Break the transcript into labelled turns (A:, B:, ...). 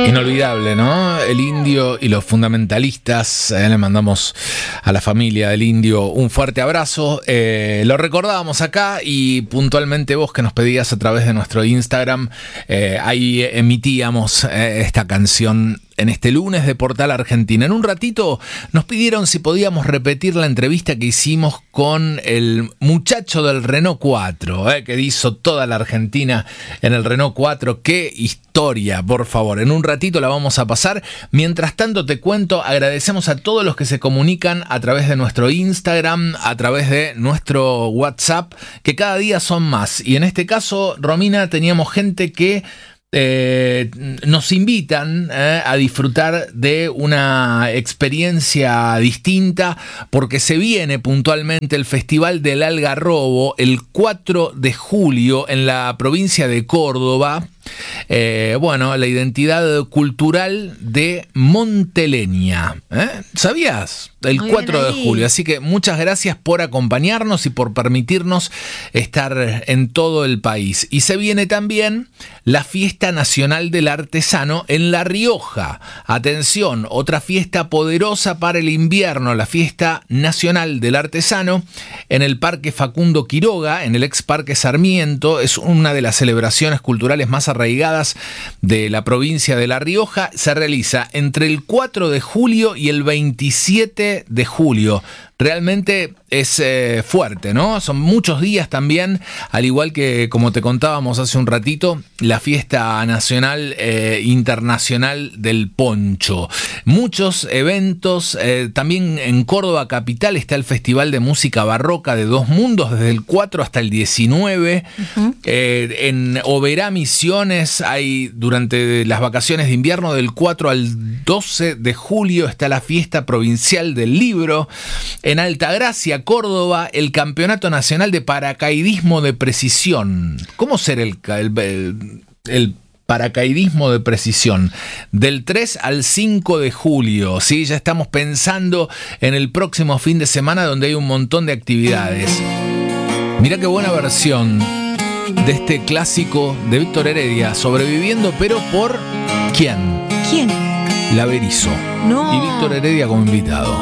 A: Inolvidable, ¿no? El Indio y los fundamentalistas. Le mandamos a la familia del Indio un fuerte abrazo. Lo recordábamos acá y puntualmente vos que nos pedías a través de nuestro Instagram, ahí emitíamos esta canción en este lunes de Portal Argentina. En un ratito nos pidieron si podíamos repetir la entrevista que hicimos con el muchacho del Renault 4, que hizo toda la Argentina en el Renault 4. ¡Qué historia, por favor! En un ratito la vamos a pasar. Mientras tanto te cuento, agradecemos a todos los que se comunican a través de nuestro Instagram, a través de nuestro WhatsApp, que cada día son más. Y en este caso, Romina, teníamos gente que nos invitan a disfrutar de una experiencia distinta porque se viene puntualmente el Festival del Algarrobo el 4 de julio en la provincia de Córdoba. Bueno, la identidad cultural de Monteleña. ¿Sabías? El 4 de julio. Así que muchas gracias por acompañarnos y por permitirnos estar en todo el país. Y se viene también la Fiesta Nacional del Artesano en La Rioja. Atención, otra fiesta poderosa para el invierno, la Fiesta Nacional del Artesano en el Parque Facundo Quiroga, en el ex Parque Sarmiento. Es una de las celebraciones culturales más arraigadas de la provincia de La Rioja. Se realiza entre el 4 de julio y el 27 de julio. Realmente es fuerte, ¿no? Son muchos días también, al igual que, como te contábamos hace un ratito, la fiesta nacional internacional del poncho. Muchos eventos, también en Córdoba capital está el Festival de Música Barroca de Dos Mundos, desde el 4 hasta el 19. En Oberá, Misiones, hay durante las vacaciones de invierno del 4 al 12 de julio está la fiesta provincial del libro. En Altagracia, Córdoba, el Campeonato Nacional de Paracaidismo de Precisión. ¿Cómo será el paracaidismo de precisión? Del 3 al 5 de julio, ¿sí? Ya estamos pensando en el próximo fin de semana donde hay un montón de actividades. Mirá qué buena versión de este clásico de Víctor Heredia, Sobreviviendo, pero por ¿quién?
B: ¿Quién?
A: La Berizo.
B: No.
A: Y Víctor Heredia como invitado.